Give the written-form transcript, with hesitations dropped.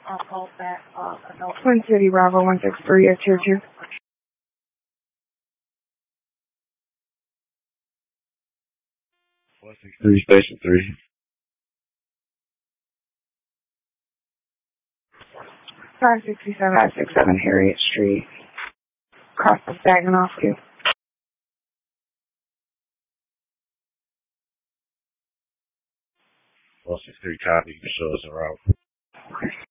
I'll call back. Twin City Bravo 163 at Tier 2. 163 Station 3. 567 Harriet Street. Across the Saginaw View. 163 copy. You can show us around.